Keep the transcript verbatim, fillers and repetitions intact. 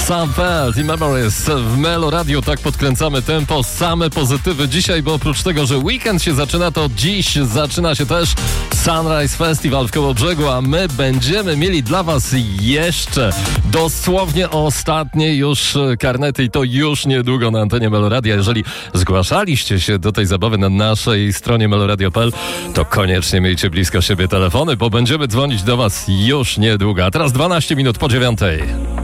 Sam Felt i Memories w Melo Radio. Tak podkręcamy tempo, same pozytywy dzisiaj, bo oprócz tego, że weekend się zaczyna, to dziś zaczyna się też Sunrise Festival w Kołobrzegu, a my będziemy mieli dla was jeszcze dosłownie ostatnie już karnety i to już niedługo na antenie Melo Radia. Jeżeli zgłaszaliście się do tej zabawy na naszej stronie meloradio kropka p l, to koniecznie miejcie blisko siebie telefony, bo będziemy dzwonić do was już niedługo. A teraz dwanaście minut po dziewiątej.